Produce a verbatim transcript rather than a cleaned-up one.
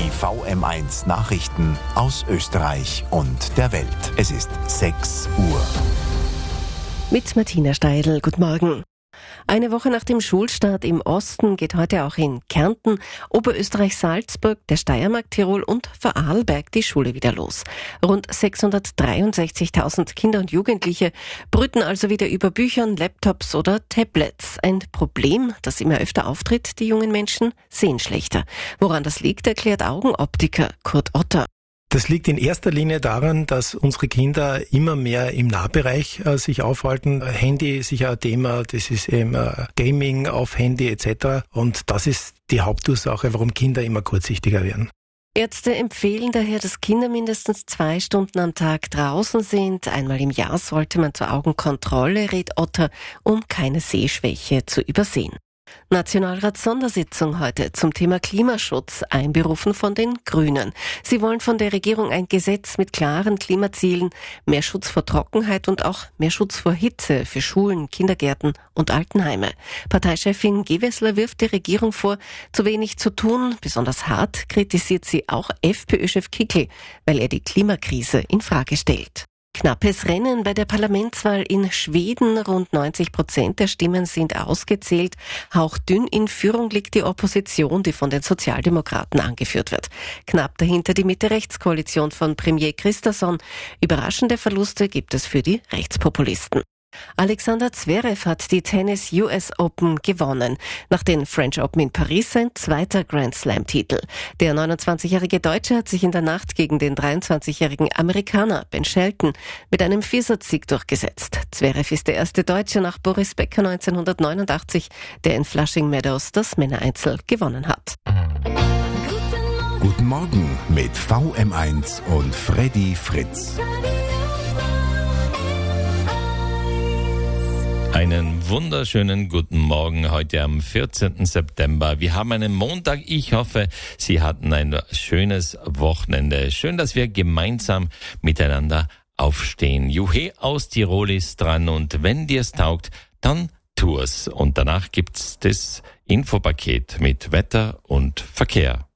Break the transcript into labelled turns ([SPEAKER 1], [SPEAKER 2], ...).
[SPEAKER 1] Die V M eins Nachrichten aus Österreich und der Welt. Es ist sechs Uhr.
[SPEAKER 2] Mit Martina Steidl, guten Morgen. Eine Woche nach dem Schulstart im Osten geht heute auch in Kärnten, Oberösterreich, Salzburg, der Steiermark, Tirol und Vorarlberg die Schule wieder los. Rund sechshundertdreiundsechzigtausend Kinder und Jugendliche brüten also wieder über Büchern, Laptops oder Tablets. Ein Problem, das immer öfter auftritt, die jungen Menschen sehen schlechter. Woran das liegt, erklärt Augenoptiker Kurt Otter.
[SPEAKER 3] Das liegt in erster Linie daran, dass unsere Kinder immer mehr im Nahbereich äh, sich aufhalten. Handy ist sicher ein Thema, das ist eben äh, Gaming auf Handy et cetera. Und das ist die Hauptursache, warum Kinder immer kurzsichtiger werden.
[SPEAKER 2] Ärzte empfehlen daher, dass Kinder mindestens zwei Stunden am Tag draußen sind. Einmal im Jahr sollte man zur Augenkontrolle, rät Otter, um keine Sehschwäche zu übersehen. Nationalrats-Sondersitzung heute zum Thema Klimaschutz, einberufen von den Grünen. Sie wollen von der Regierung ein Gesetz mit klaren Klimazielen, mehr Schutz vor Trockenheit und auch mehr Schutz vor Hitze für Schulen, Kindergärten und Altenheime. Parteichefin Gewessler wirft der Regierung vor, zu wenig zu tun. Besonders hart kritisiert sie auch FPÖ-Chef Kickl, weil er die Klimakrise in Frage stellt. Knappes Rennen bei der Parlamentswahl in Schweden. Rund neunzig Prozent der Stimmen sind ausgezählt. Hauchdünn in Führung liegt die Opposition, die von den Sozialdemokraten angeführt wird. Knapp dahinter die Mitte-Rechts-Koalition von Premier Christensen. Überraschende Verluste gibt es für die Rechtspopulisten. Alexander Zverev hat die Tennis U S Open gewonnen. Nach den French Open in Paris sein zweiter Grand Slam-Titel. Der neunundzwanzigjährige Deutsche hat sich in der Nacht gegen den dreiundzwanzigjährigen Amerikaner Ben Shelton mit einem Viersatzsieg durchgesetzt. Zverev ist der erste Deutsche nach Boris Becker neunzehnhundertneunundachtzig, der in Flushing Meadows das Männereinzel gewonnen hat.
[SPEAKER 1] Guten Morgen mit V M eins und Freddy Fritz.
[SPEAKER 4] Einen wunderschönen guten Morgen heute am vierzehnten September. Wir haben einen Montag. Ich hoffe, Sie hatten ein schönes Wochenende. Schön, dass wir gemeinsam miteinander aufstehen. Juhe aus Tirol ist dran und wenn dir's taugt, dann tu's. Und danach gibt's das Infopaket mit Wetter und Verkehr.